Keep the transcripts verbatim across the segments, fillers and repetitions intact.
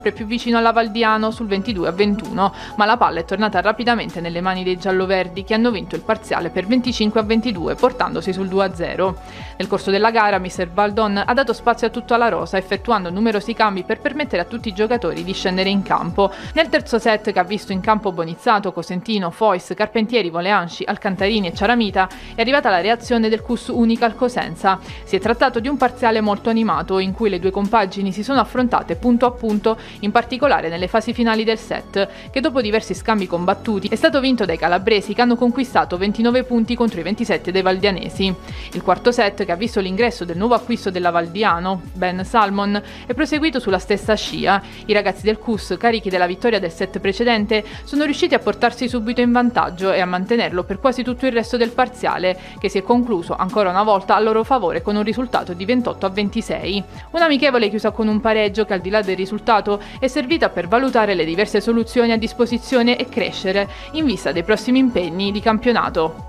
più vicino alla Valdiano sul ventidue a ventuno, ma la palla è tornata rapidamente nelle mani dei gialloverdi, che hanno vinto il parziale per venticinque a ventidue, portandosi sul due a zero. Nel corso della gara mister Baldon ha dato spazio a tutta la rosa, effettuando numerosi cambi per permettere a tutti i giocatori di scendere in campo. Nel terzo set, che ha visto in campo Bonizzato, Cosentino, Fois, Carpentieri, Voleanci, Alcantarini e Ciaramita, è arrivata la reazione del Cus Unical Cosenza. Si è trattato di un parziale molto animato, in cui le due compagini si sono affrontate punto a punto, in particolare nelle fasi finali del set, che dopo diversi scambi combattuti è stato vinto dai calabresi, che hanno conquistato ventinove punti contro i ventisette dei valdianesi. Il quarto set, che ha visto l'ingresso del nuovo acquisto della Valdiano, Ben Salmon, è proseguito sulla stessa scia. I ragazzi del Cus, carichi della vittoria del set precedente, sono riusciti a portarsi subito in vantaggio e a mantenerlo per quasi tutto il resto del parziale, che si è concluso ancora una volta a loro favore con un risultato di ventotto a ventisei. Un'amichevole chiusa con un pareggio che, al di là del risultato, è servita per valutare le diverse soluzioni a disposizione e crescere in vista dei prossimi impegni di campionato.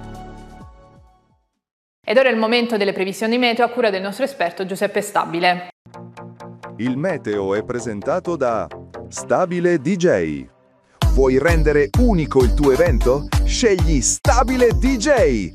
Ed ora è il momento delle previsioni meteo a cura del nostro esperto Giuseppe Stabile. Il meteo è presentato da Stabile D J. Vuoi rendere unico il tuo evento? Scegli Stabile D J.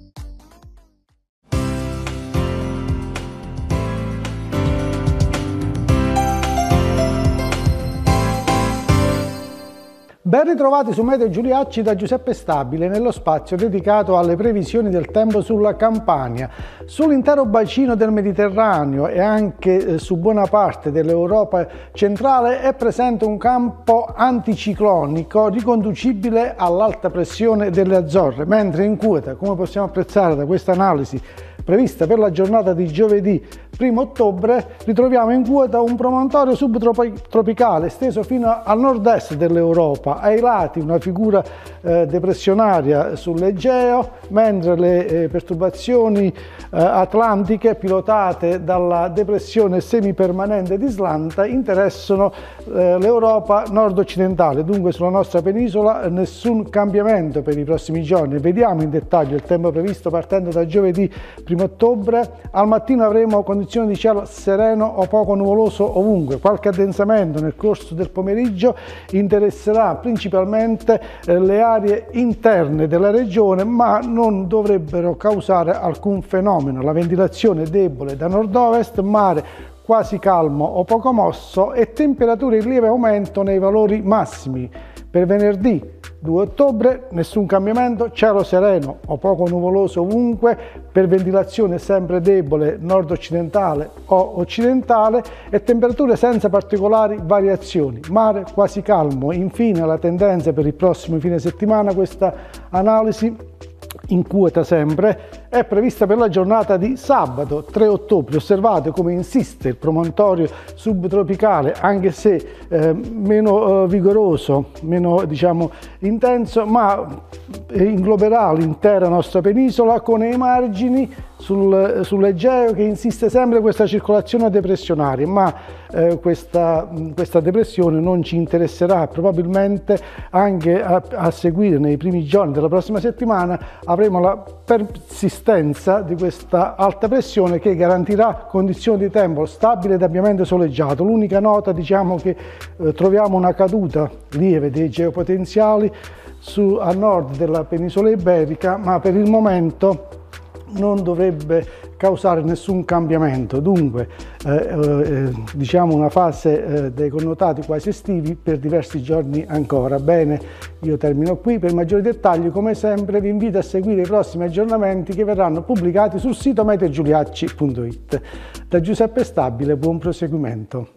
Ben ritrovati su Meteo Giuliacci da Giuseppe Stabile, nello spazio dedicato alle previsioni del tempo sulla Campania. Sull'intero bacino del Mediterraneo e anche su buona parte dell'Europa centrale è presente un campo anticiclonico riconducibile all'alta pressione delle Azzorre, mentre in quota, come possiamo apprezzare da questa analisi prevista per la giornata di giovedì primo ottobre, ritroviamo in quota un promontorio subtropicale esteso fino al nord-est dell'Europa, ai lati una figura eh, depressionaria sull'Egeo, mentre le eh, perturbazioni eh, atlantiche pilotate dalla depressione semipermanente di Islanda interessano eh, l'Europa nord-occidentale. Dunque sulla nostra penisola nessun cambiamento per i prossimi giorni. Vediamo in dettaglio il tempo previsto partendo da giovedì primo ottobre. Al mattino avremo condizioni di cielo sereno o poco nuvoloso ovunque. Qualche addensamento nel corso del pomeriggio interesserà principalmente eh, le aree interne della regione, ma non dovrebbero causare alcun fenomeno. La ventilazione è debole da nord-ovest, mare quasi calmo o poco mosso e temperature in lieve aumento nei valori massimi. Per venerdì due ottobre nessun cambiamento, cielo sereno o poco nuvoloso ovunque, per ventilazione sempre debole nord-occidentale o occidentale e temperature senza particolari variazioni, mare quasi calmo. Infine la tendenza per il prossimo fine settimana, questa analisi in quota sempre, è prevista per la giornata di sabato tre ottobre. Osservate come insiste il promontorio subtropicale, anche se eh, meno eh, vigoroso, meno diciamo intenso, ma ingloberà l'intera nostra penisola con i margini sul, sull'Egeo, che insiste sempre questa circolazione depressionaria, ma eh, questa, questa depressione non ci interesserà. Probabilmente anche a, a seguire nei primi giorni della prossima settimana avremo la persistenza di questa alta pressione che garantirà condizioni di tempo stabile ed ampiamente soleggiato. L'unica nota, diciamo, che eh, troviamo una caduta lieve dei geopotenziali su, a nord della penisola iberica, ma per il momento non dovrebbe causare nessun cambiamento. Dunque eh, eh, diciamo una fase eh, dei connotati quasi estivi per diversi giorni ancora. Bene, io termino qui. Per maggiori dettagli, come sempre, vi invito a seguire i prossimi aggiornamenti che verranno pubblicati sul sito meteo giuliacci punto it. Da Giuseppe Stabile, buon proseguimento.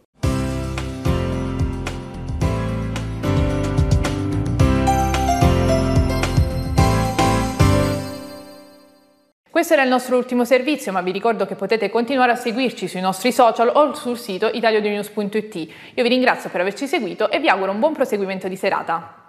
Questo era il nostro ultimo servizio, ma vi ricordo che potete continuare a seguirci sui nostri social o sul sito italianews punto it. Io vi ringrazio per averci seguito e vi auguro un buon proseguimento di serata.